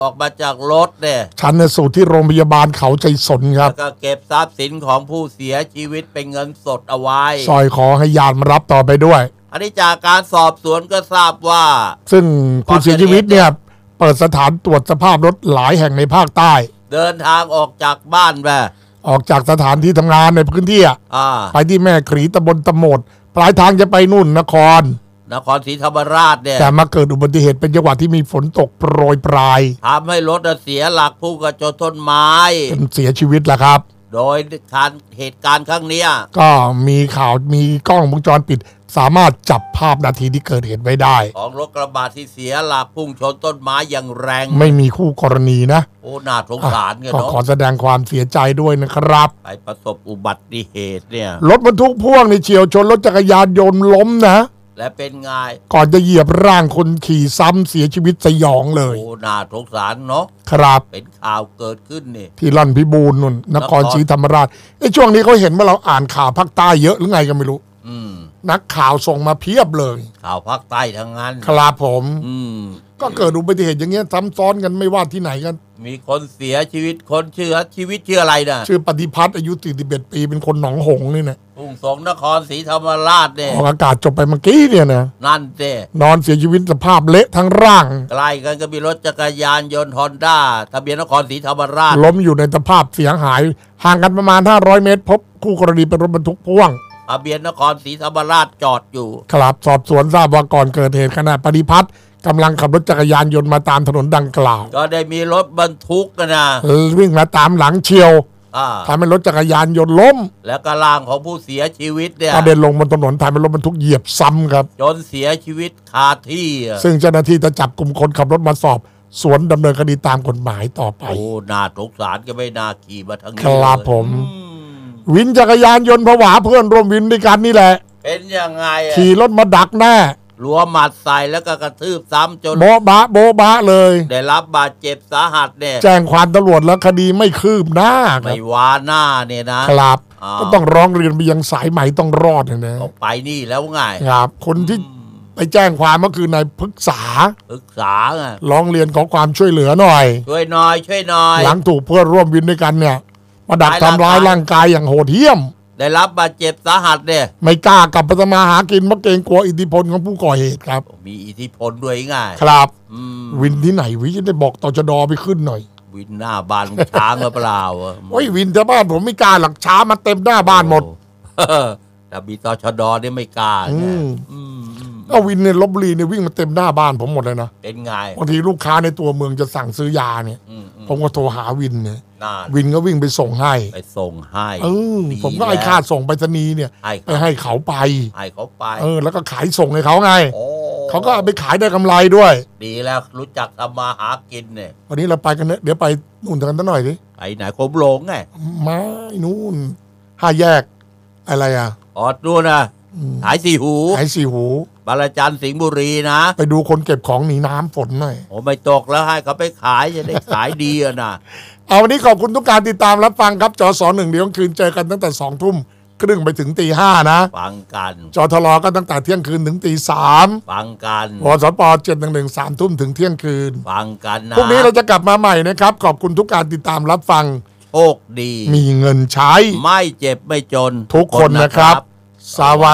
ออกมาจากรถเนี่ยชันสูตรที่โรงพยาบาลเขาใจสนครับแล้วก็เก็บทรัพย์สินของผู้เสียชีวิตเป็นเงินสดเอาไว้ซอยขอให้ญาติมารับต่อไปด้วยอันนี้จากการสอบสวนก็ทราบว่าซึ่งผู้เสียชีวิตเนี่ยเปิดสถานตรวจสภาพรถหลายแห่งในภาคใต้เดินทางออกจากบ้านออกจากสถานที่ทำงานในพื้นที่ไปที่แม่ขรีตำบลตะโหมดปลายทางจะไปนู่นนครศรีธรรมราชเนี่ยแต่มาเกิดอุบัติเหตุเป็นจังหวะที่มีฝนตกโปรยปลายทำให้รถเสียหลักพุ่งกระโจนต้นไม้จนเสียชีวิตแล้วครับโดยเหตุการณ์ครั้งนี้ก็มีข่าวมีกล้องวงจรปิดสามารถจับภาพนาทีที่เกิดเหตุไว้ได้ของรถกระบะที่เสียหลักพุ่งชนต้นไม้อย่างแรงไม่มีคู่กรณีนะโอ้น่าสงสารก็ขอแสดงความเสียใจด้วยนะครับไปประสบอุบัติเหตุเนี่ยรถบรรทุกพ่วงในเฉี่ยวชนรถจักรยานยนต์ล้มนะและเป็นไงก่อนจะเหยียบร่างคนขี่ซ้ำเสียชีวิตสยองเลยโอ้น่าสงสารเนาะครับเป็นข่าวเกิดขึ้นนี่ที่ลั่นพิบูลนนนครศรีธรรมราชช่วงนี้เขาเห็นว่าเราอ่านข่าวภาคใต้เยอะหรือไงก็ไม่รู้นักข่าวส่งมาเพียบเลยข่าวภาคใต้ทั้งนั้นครับผมก็เกิดอุบัติเหตุอย่างเงี้ยซ้ำซ้อนกันไม่ว่าที่ไหนกันมีคนเสียชีวิตคนชื่ออะไรนะชื่อปฏิพัฒน์อายุ41 ปีเป็นคนหนองหงนี่นะทุ่งสงนครศรีธรรมราชเนี่ยออกอากาศจบไปเมื่อกี้เนี่ยนะนั่นเจ้นอนเสียชีวิตสภาพเละทั้งร่างใกล้กันก็มีรถจักรยานยนต์ฮอนด้าทะเบียนนครศรีธรรมราชล้มอยู่ในสภาพเสียหายห่างกันประมาณ500 เมตรพบคู่กรณีเป็นรถบรรทุกพ่วงทะเบียนนครศรีธรรมราชจอดอยู่ครับสอบสวนทราบว่าก่อนเกิดเหตุขณะปฏิพัฒน์กำลังขับรถจักรยานยนต์มาตามถนนดังกล่าวก็ได้มีรถบรรทุกนะวิ่งมาตามหลังเฉียวทำให้รถจักรยานยนต์ล้มแล้วก็ร่างของผู้เสียชีวิตเนี่ยกระเด็นลงบนถนนทำให้รถบรรทุกเหยียบซ้ำครับจนเสียชีวิตคาที่ซึ่งเจ้าหน้าที่จะจับกลุ่มคนขับรถมาสอบสวนดำเนินคดีตามกฎหมายต่อไปโอ้น่าสงสารก็ไม่น่าขี่มาทั้งนี้ครับผมวินจักรยานยนต์ผวาเพื่อนร่วมวินด้วยกันนี่แหละเป็นยังไงขี่รถมาดักแน่รัวหมัดใส่แล้วก็กระทืบซ้ำจนโบ๊ะบะเลยได้รับบาดเจ็บสาหัสเนี่ยแจ้งความตำรวจแล้วคดีไม่คืบหน้าไม่วาหน้าเนี่ยนะครับก็ต้องร้องเรียนไปยังสายไหมต้องรอดอย่างนี้ไปนี่แล้วไงครับคนที่ไปแจ้งความก็คือนายพฤกษาไงร้องเรียนขอความช่วยเหลือหน่อยช่วยหน่อยหลังถูกเพื่อนร่วมวินด้วยกันเนี่ยมาดักทำร้ายร่างกายอย่างโหดเหี้ยมได้รับบาดเจ็บสาหัสเนี่ยไม่กล้ากลับไปทำมาหากินเพราะเกรงกลัวอิทธิพลของผู้ก่อเหตุครับมีอิทธิพลด้วยง่ายครับวินที่ไหนวิจะได้บอกตชดไปขึ้นหน่อยวินหน้าบ้านช้างหรือเปล่าโอ้ยวินชาวบ้านผมไม่กล้าหลักช้ามาเต็มหน้าบ้านหมดแต่มีตชดเนี่ยไม่กล้าก็วินในลพบุรีเนี่ยวิ่งมาเต็มหน้าบ้านผมหมดเลยนะเป็นไงบางทีลูกค้าในตัวเมืองจะสั่งซื้อยาเนี่ยผมก็โทรหาวินเนี่ยวินก็วิ่งไปส่งให้ผมก็ให้ค่าส่งไปรษณีย์เนี่ยไปให้เขาไปแล้วก็ขายส่งให้เขาไงเขาก็เอาไปขายได้กำไรด้วยดีแล้วรู้จักทำมาหากินเนี่ยวันนี้เราไปกันเดี๋ยวไปนู่นกันตั้งหน่อยดิไปไหนโคมหลงไงไม่นู่น5 แยกอะไรนู่นนะหายสี่หูบารจันทร์สิงห์บุรีนะไปดูคนเก็บของหนีน้ำฝนหน่อยโอ้ไม่ตกแล้วให้เขาไปขายจะได้ขายดีนะวันนี้ขอบคุณทุกการติดตามรับฟังครับจส1เดี๋ยวคืนเจอกันตั้งแต่20:30ไปถึงตี 5นะฟังกันจทลก็ตั้งแต่เที่ยงคืนถึงตี 3 ฟังกันวสป711 3 ทุ่มถึงเที่ยงคืนฟังกันนะพรุ่งนี้เราจะกลับมาใหม่นะครับขอบคุณทุกการติดตามรับฟังโชคดีมีเงินใช้ไม่เจ็บไม่จนทุกคนนะครับสวัสดี